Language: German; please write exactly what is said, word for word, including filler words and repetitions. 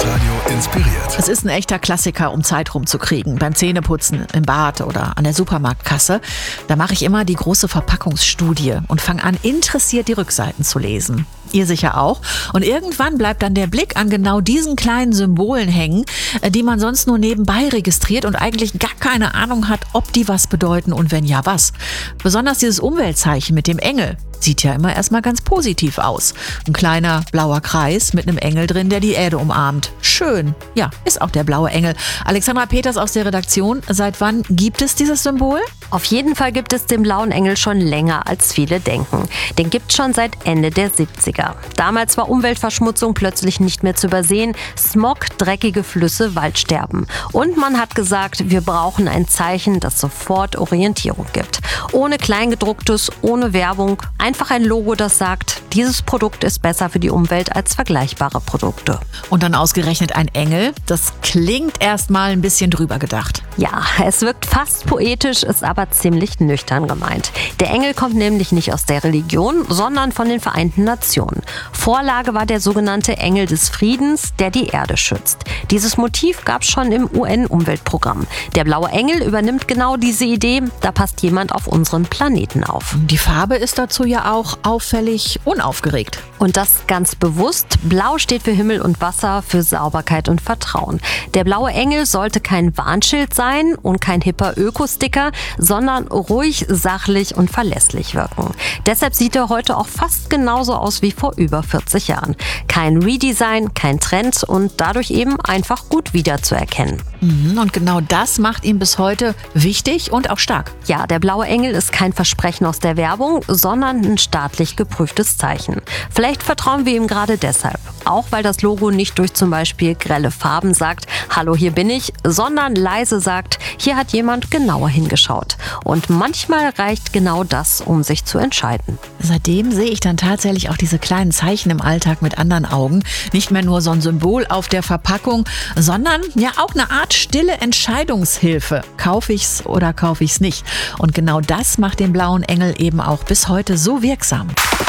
Service-Radio inspiriert. Es ist ein echter Klassiker, um Zeit rumzukriegen. Beim Zähneputzen, im Bad oder an der Supermarktkasse. Da mache ich immer die große Verpackungsstudie und fange an, interessiert die Rückseiten zu lesen. Ihr sicher auch. Und irgendwann bleibt dann der Blick an genau diesen kleinen Symbolen hängen, die man sonst nur nebenbei registriert und eigentlich gar keine Ahnung hat, ob die was bedeuten und wenn ja, was. Besonders dieses Umweltzeichen mit dem Engel sieht ja immer erstmal ganz positiv aus. Ein kleiner blauer Kreis mit einem Engel drin, der die Erde umarmt. Schön. Ja, ist auch der blaue Engel. Alexandra Peters aus der Redaktion. Seit wann gibt es dieses Symbol? Auf jeden Fall gibt es den blauen Engel schon länger, als viele denken. Den gibt es schon seit Ende der siebziger. Damals war Umweltverschmutzung plötzlich nicht mehr zu übersehen. Smog, dreckige Flüsse, Waldsterben. Und man hat gesagt, wir brauchen ein Zeichen, das sofort Orientierung gibt. Ohne Kleingedrucktes, ohne Werbung. Einfach ein Logo, das sagt, dieses Produkt ist besser für die Umwelt als vergleichbare Produkte. Und dann ausgerechnet ein Engel. Das klingt erstmal ein bisschen drüber gedacht. Ja, es wirkt fast poetisch, ist aber ziemlich nüchtern gemeint. Der Engel kommt nämlich nicht aus der Religion, sondern von den Vereinten Nationen. Vorlage war der sogenannte Engel des Friedens, der die Erde schützt. Dieses Motiv gab es schon im U N-Umweltprogramm. Der blaue Engel übernimmt genau diese Idee, da passt jemand auf unseren Planeten auf. Die Farbe ist dazu ja auch auffällig unaufgeregt. Und das ganz bewusst. Blau steht für Himmel und Wasser, für Sauberkeit und Vertrauen. Der blaue Engel sollte kein Warnschild sein und kein hipper Öko-Sticker, sondern ruhig, sachlich und verlässlich wirken. Deshalb sieht er heute auch fast genauso aus wie vor über vierzig Jahren. Kein Redesign, kein Trend und dadurch eben einfach gut wiederzuerkennen. Und genau das macht ihn bis heute wichtig und auch stark. Ja, der blaue Engel ist kein Versprechen aus der Werbung, sondern ein staatlich geprüftes Zeichen. Vielleicht vertrauen wir ihm gerade deshalb. Auch weil das Logo nicht durch zum Beispiel grelle Farben sagt, hallo, hier bin ich, sondern leise sagt, hier hat jemand genauer hingeschaut. Und manchmal reicht genau das, um sich zu entscheiden. Seitdem sehe ich dann tatsächlich auch diese kleinen Zeichen im Alltag mit anderen Augen. Nicht mehr nur so ein Symbol auf der Verpackung, sondern ja auch eine Art stille Entscheidungshilfe. Kaufe ich's oder kaufe ich's nicht? Und genau das macht den blauen Engel eben auch bis heute so wirksam.